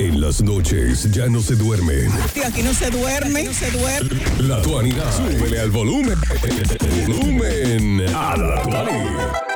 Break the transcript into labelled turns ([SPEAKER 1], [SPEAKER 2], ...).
[SPEAKER 1] En las noches ya no se duermen.
[SPEAKER 2] Aquí no se duerme,
[SPEAKER 1] La Tuanina. Súbele al volumen. Volumen a la Tuanina.